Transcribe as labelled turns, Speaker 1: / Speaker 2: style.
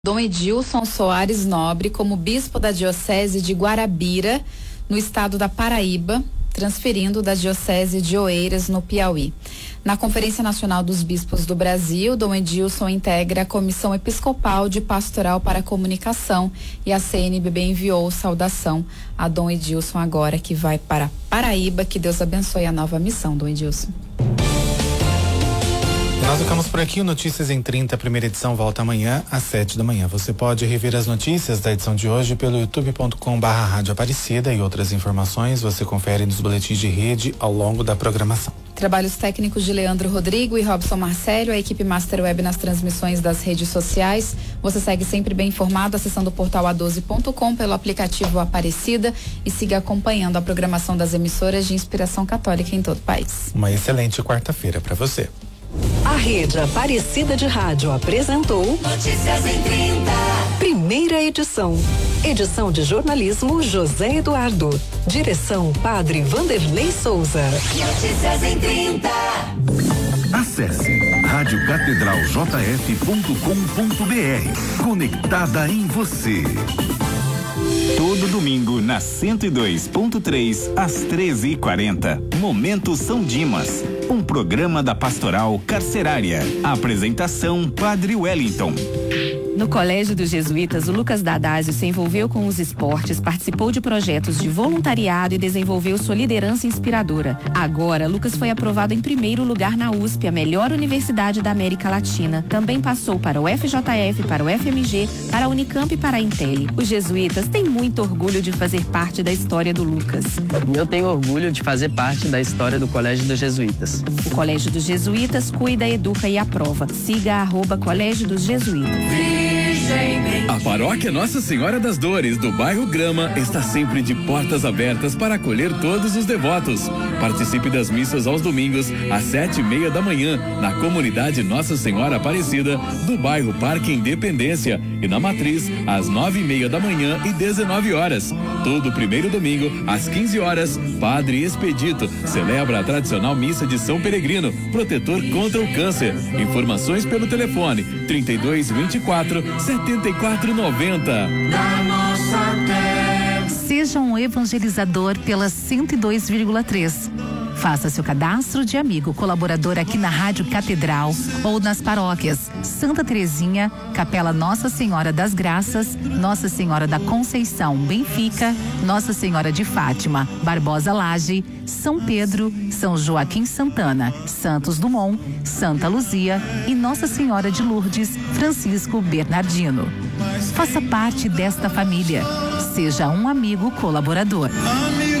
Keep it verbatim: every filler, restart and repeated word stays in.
Speaker 1: Dom Edilson Soares Nobre como bispo da Diocese de Guarabira, no estado da Paraíba, transferindo da Diocese de Oeiras, no Piauí. Na Conferência Nacional dos Bispos do Brasil, Dom Edilson integra a Comissão Episcopal de Pastoral para a Comunicação e a C N B B enviou saudação a Dom Edilson agora que vai para Paraíba. Que Deus abençoe a nova missão, Dom Edilson.
Speaker 2: Nós ficamos por aqui, o Notícias em trinta, a primeira edição volta amanhã às sete da manhã. Você pode rever as notícias da edição de hoje pelo youtube ponto com barra rádio Aparecida e outras informações você confere nos boletins de rede ao longo da programação.
Speaker 1: Trabalhos técnicos de Leandro Rodrigo e Robson Marcelo, a equipe Master Web nas transmissões das redes sociais. Você segue sempre bem informado acessando o portal a doze ponto com pelo aplicativo Aparecida e siga acompanhando a programação das emissoras de inspiração católica em todo o país.
Speaker 2: Uma excelente quarta-feira para você.
Speaker 3: A Rede Aparecida de Rádio apresentou
Speaker 4: Notícias em trinta.
Speaker 3: Primeira edição. Edição de jornalismo José Eduardo. Direção Padre Vanderlei Souza.
Speaker 4: Notícias em trinta.
Speaker 5: Acesse rádio catedral j f ponto com ponto b r. Conectada em você.
Speaker 6: Todo domingo na cento e dois ponto três às treze e quarenta. Momento São Dimas, um programa da Pastoral Carcerária. Apresentação Padre Wellington.
Speaker 7: No Colégio dos Jesuítas, o Lucas Dadásio se envolveu com os esportes, participou de projetos de voluntariado e desenvolveu sua liderança inspiradora. Agora, Lucas foi aprovado em primeiro lugar na U S P, a melhor universidade da América Latina. Também passou para o F J F, para o F M G, para a Unicamp e para a Intel. Os jesuítas têm muito orgulho de fazer parte da história do Lucas.
Speaker 8: Eu tenho orgulho de fazer parte da história do Colégio dos Jesuítas.
Speaker 7: O Colégio dos Jesuítas cuida, educa e aprova. Siga arroba Colégio dos Jesuítas.
Speaker 9: A Paróquia Nossa Senhora das Dores, do bairro Grama, está sempre de portas abertas para acolher todos os devotos. Participe das missas aos domingos, às sete e meia da manhã, na comunidade Nossa Senhora Aparecida, do bairro Parque Independência, e na Matriz, às nove e meia da manhã e dezenove horas. Todo primeiro domingo, às quinze horas, Padre Expedito celebra a tradicional missa de São Peregrino, protetor contra o câncer. Informações pelo telefone trinta e dois, vinte e quatro, setenta e quatro, noventa.
Speaker 4: Da nossa terra.
Speaker 10: Seja um evangelizador pela cento e dois vírgula três. Faça seu cadastro de amigo colaborador aqui na Rádio Catedral ou nas paróquias Santa Terezinha, Capela Nossa Senhora das Graças, Nossa Senhora da Conceição, Benfica, Nossa Senhora de Fátima, Barbosa Laje, São Pedro, São Joaquim Santana, Santos Dumont, Santa Luzia e Nossa Senhora de Lourdes, Francisco Bernardino. Faça parte desta família. Seja um amigo colaborador.